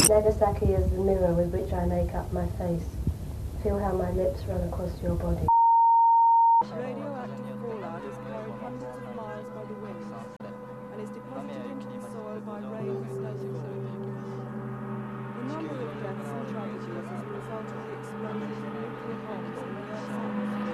Nagasaki is the mirror with which I make up my face. Feel how my lips run across your body. Radioactive fallout is carried hundreds of miles by the wind and is deposited into the soil by rain and snowfall. The number of deaths and tragedies as a result of the explosions of nuclear bombs in the Earth's